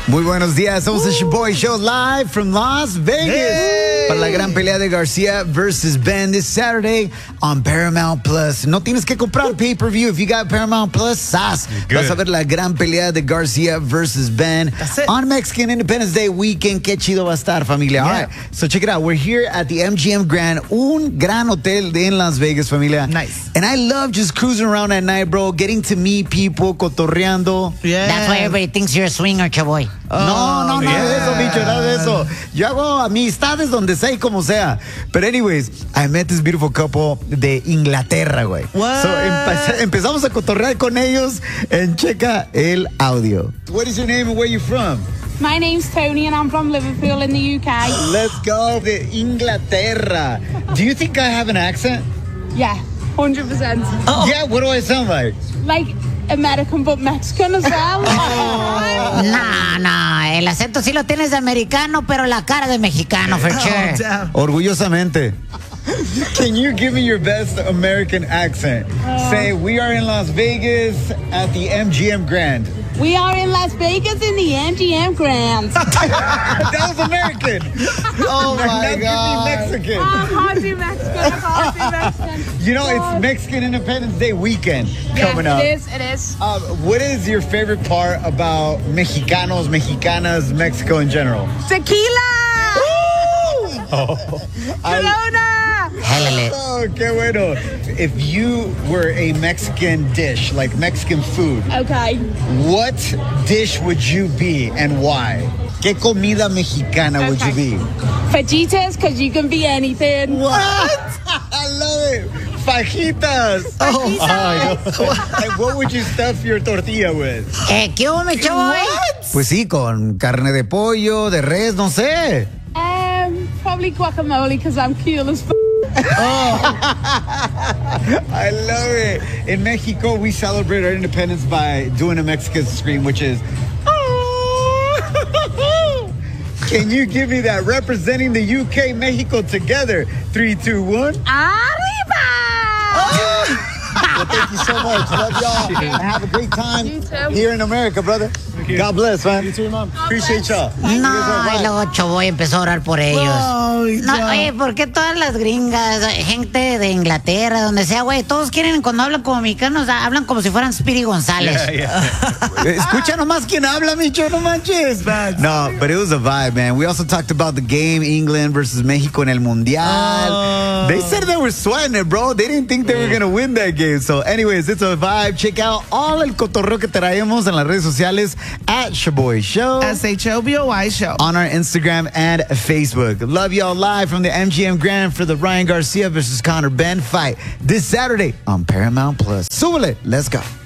Muy buenos días, somos el Shaboy Show live from Las Vegas para la gran pelea de Garcia versus Ben this Saturday on Paramount Plus. No tienes que comprar pay-per-view. If you got Paramount Plus, vas a ver la gran pelea de Garcia versus Ben on Mexican Independence Day weekend. Qué chido va a estar, familia. All right, so check it out. We're here at the MGM Grand, un gran hotel en Las Vegas, familia. Nice. And I love just cruising around at night, bro, getting to meet people, cotorreando. Yeah. That's why everybody thinks you're a swinger, Chaboy. No, nada de eso, bicho, nada de eso. Yo hago amistades donde sea y como sea. But anyways, I met this beautiful couple de Inglaterra, güey. What? So empezamos a cotorrear con ellos and checa el audio. What is your name and where you from? My name's Tony and I'm from Liverpool in the UK. Let's go de Inglaterra. Do you think I have an accent? Yeah, 100%. Yeah, what do I sound like? Like American but Mexican as well. No, el acento sí lo tienes de americano, pero la cara de mexicano, for sure. Damn. Orgullosamente. Can you give me your best American accent? Say, we are in Las Vegas at the MGM Grand. We are in Las Vegas in the MGM Grand. That was American. Oh my God. Give me Mexican. Hardly Mexican, hardly Mexican. You know, it's Mexican Independence Day weekend coming up. It is. What is your favorite part about Mexicanos, Mexicanas, Mexico in general? Tequila! Corona! Jálale. Oh, qué bueno. If you were a Mexican dish, like Mexican food, Okay. what dish would you be and why? ¿Qué comida mexicana would you be? Fajitas, because you can be anything. What? I love it. Fajitas. And what would you stuff your tortilla with? ¿Qué hubo, mi Chaboy? Pues sí, con carne de pollo, de res, no sé. Probably guacamole, because I'm cool as f***. I love it. In Mexico, we celebrate our independence by doing a Mexican scream, which is... Can you give me that representing the UK, Mexico together? 3, 2, 1. Arriba! Well, thank you so much. Love y'all. And have a great time You too. here in America, brother. God bless, man. You too, Mom. Appreciate y'all. No, y luego Chaboy empezó a orar por ellos. Ay, No, ya. oye, ¿por qué todas las gringas, gente de Inglaterra, donde sea, güey, todos quieren, cuando hablan como mexicanos, hablan como si fueran Speedy González? Escucha nomás quién habla, Micho, no manches. No, but it was a vibe, man. We also talked about the game, England versus Mexico en el Mundial. They said they were sweating it, bro. They didn't think they were going to win that game. So anyways, it's a vibe. Check out all el cotorreo que traemos en las redes sociales at Shaboy Show. SHOBOY Show. On our Instagram and Facebook. Love y'all live from the MGM Grand for the Ryan Garcia versus Conor Ben fight this Saturday on Paramount Plus. Súbele, let's go.